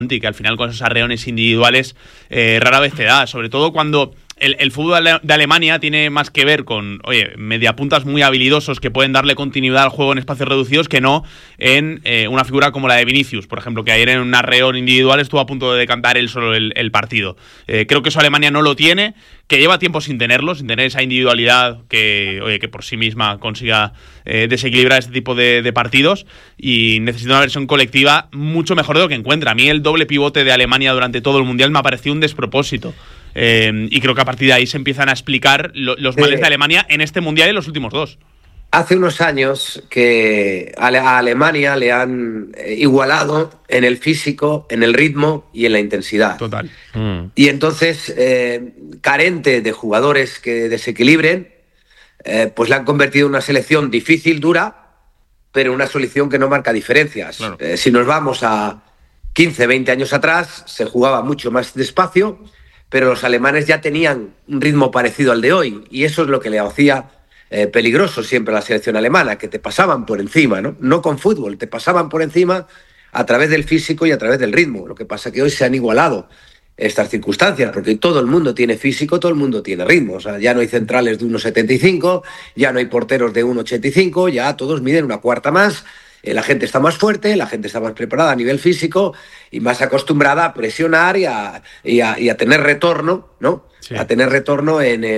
y que al final con esos arreones individuales rara vez te da, sobre todo cuando el fútbol de Alemania tiene más que ver con, mediapuntas muy habilidosos que pueden darle continuidad al juego en espacios reducidos que no en una figura como la de Vinicius, por ejemplo, que ayer en un arreón individual estuvo a punto de decantar él solo el partido. Creo que eso Alemania no lo tiene, que lleva tiempo sin tenerlo, sin tener esa individualidad que por sí misma consiga desequilibrar este tipo de partidos, y necesita una versión colectiva mucho mejor de lo que encuentra. A mí el doble pivote de Alemania durante todo el Mundial me ha parecido un despropósito. Y creo que a partir de ahí se empiezan a explicar los males de Alemania en este Mundial y en los últimos dos. Hace unos años que a Alemania le han igualado en el físico, en el ritmo y en la intensidad. Total. Y entonces, carente de jugadores que desequilibren, pues la han convertido en una selección difícil, dura, pero una selección que no marca diferencias. Claro. Si nos vamos a 15, 20 años atrás, se jugaba mucho más despacio, pero los alemanes ya tenían un ritmo parecido al de hoy, y eso es lo que le hacía peligroso siempre a la selección alemana, que te pasaban por encima, ¿no? No con fútbol, te pasaban por encima a través del físico y a través del ritmo. Lo que pasa es que hoy se han igualado estas circunstancias, porque todo el mundo tiene físico, todo el mundo tiene ritmo. O sea, ya no hay centrales de 1,75, ya no hay porteros de 1,85, ya todos miden una cuarta más. La gente está más fuerte, la gente está más preparada a nivel físico y más acostumbrada a presionar y a tener retorno, ¿no? Sí. A tener retorno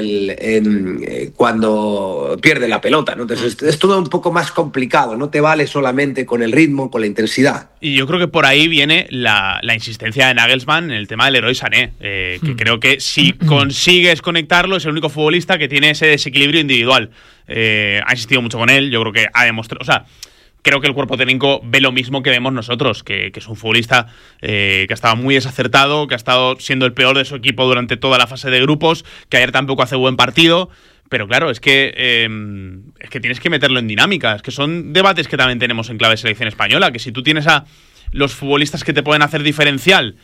cuando pierde la pelota, ¿no? Entonces es todo un poco más complicado, no te vale solamente con el ritmo, con la intensidad. Y yo creo que por ahí viene la insistencia de Nagelsmann en el tema del Leroy Sané, que creo que si consigues conectarlo es el único futbolista que tiene ese desequilibrio individual. Ha insistido mucho con él, yo creo que ha demostrado... O sea, creo que el cuerpo técnico ve lo mismo que vemos nosotros, que es un futbolista que ha estado muy desacertado, que ha estado siendo el peor de su equipo durante toda la fase de grupos, que ayer tampoco hace buen partido, pero claro, es que tienes que meterlo en dinámica. Es que son debates que también tenemos en clave selección española, que si tú tienes a los futbolistas que te pueden hacer diferencial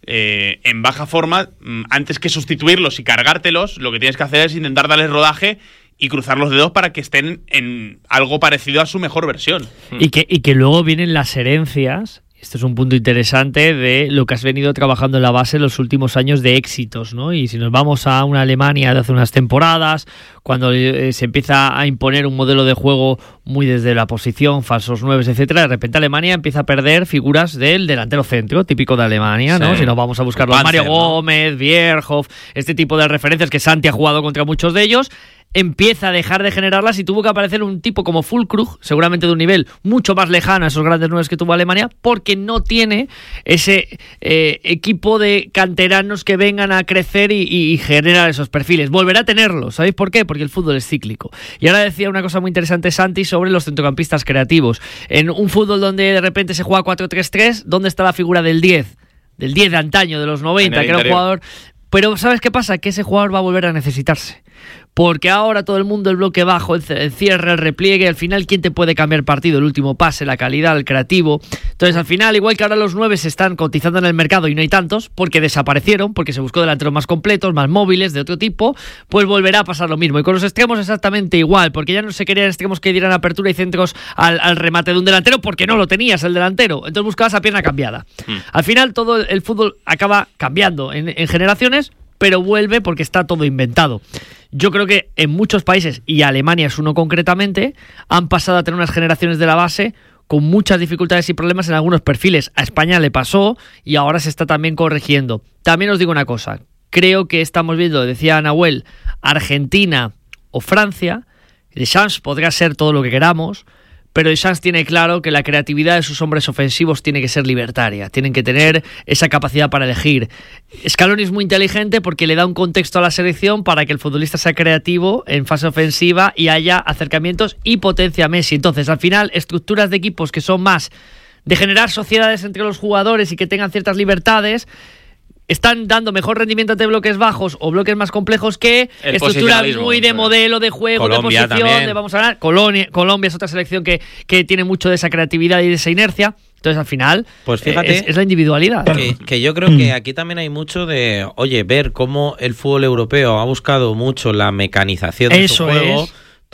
en baja forma, antes que sustituirlos y cargártelos, lo que tienes que hacer es intentar darles rodaje y cruzar los dedos para que estén en algo parecido a su mejor versión. Y que luego vienen las herencias. Este es un punto interesante de lo que has venido trabajando en la base en los últimos años de éxitos, ¿no? Y si nos vamos a una Alemania de hace unas temporadas, cuando se empieza a imponer un modelo de juego muy desde la posición, falsos nueves, etcétera, de repente Alemania empieza a perder figuras del delantero centro, típico de Alemania, ¿no? Sí. Si nos vamos a buscar los Mario Gómez, Bierhoff, este tipo de referencias que Santi ha jugado contra muchos de ellos, empieza a dejar de generarlas y tuvo que aparecer un tipo como Füllkrug, seguramente de un nivel mucho más lejano a esos grandes nueves que tuvo Alemania, porque no tiene ese equipo de canteranos que vengan a crecer y generar esos perfiles. Volverá a tenerlo, ¿sabéis por qué? Porque el fútbol es cíclico. Y ahora decía una cosa muy interesante Santi sobre los centrocampistas creativos. En un fútbol donde de repente se juega 4-3-3, ¿dónde está la figura del 10? Del 10 de antaño, de los 90, que era un jugador... Pero ¿sabes qué pasa? Que ese jugador va a volver a necesitarse. Porque ahora todo el mundo, el bloque bajo, el cierre, el repliegue, al final, ¿quién te puede cambiar partido? El último pase, la calidad, el creativo. Entonces, al final, igual que ahora los 9 se están cotizando en el mercado y no hay tantos, porque desaparecieron, porque se buscó delanteros más completos, más móviles, de otro tipo, pues volverá a pasar lo mismo. Y con los extremos exactamente igual, porque ya no se querían extremos que dieran apertura y centros al remate de un delantero, porque no lo tenías el delantero. Entonces buscabas a pierna cambiada. Al final, todo el fútbol acaba cambiando en generaciones, pero vuelve porque está todo inventado. Yo creo que en muchos países, y Alemania es uno concretamente, han pasado a tener unas generaciones de la base con muchas dificultades y problemas en algunos perfiles. A España le pasó y ahora se está también corrigiendo. También os digo una cosa, creo que estamos viendo, decía Nahuel, Argentina o Francia. Deschamps podrá ser todo lo que queramos, pero Deschamps tiene claro que la creatividad de sus hombres ofensivos tiene que ser libertaria, tienen que tener esa capacidad para elegir. Scaloni es muy inteligente porque le da un contexto a la selección para que el futbolista sea creativo en fase ofensiva y haya acercamientos y potencia a Messi. Entonces, al final, estructuras de equipos que son más de generar sociedades entre los jugadores y que tengan ciertas libertades, están dando mejor rendimiento ante bloques bajos o bloques más complejos que estructuras muy de modelo de juego, Colombia de posición, también. De vamos a ganar. Colombia es otra selección que tiene mucho de esa creatividad y de esa inercia. Entonces, al final, pues fíjate, es la individualidad. Que yo creo que aquí también hay mucho de, ver cómo el fútbol europeo ha buscado mucho la mecanización de su juego.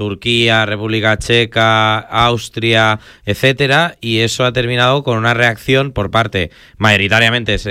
Turquía, República Checa, Austria, etcétera, y eso ha terminado con una reacción por parte mayoritariamente